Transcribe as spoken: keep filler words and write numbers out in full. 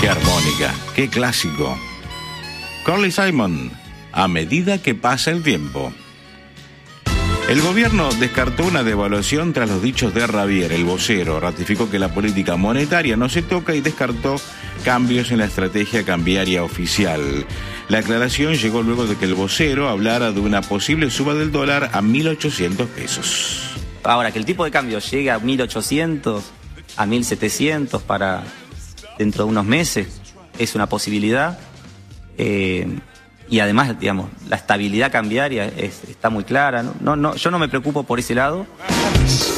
Qué armónica, qué clásico. Carly Simon, a medida que pasa el tiempo. El gobierno descartó una devaluación tras los dichos de Rabier. El vocero ratificó que la política monetaria no se toca y descartó cambios en la estrategia cambiaria oficial. La aclaración llegó luego de que el vocero hablara de una posible suba del dólar a mil ochocientos pesos. Ahora, que el tipo de cambio llegue a mil ochocientos, a mil setecientos para dentro de unos meses, es una posibilidad. Eh, y además, digamos, la estabilidad cambiaria es, está muy clara. No, no, no, yo no me preocupo por ese lado.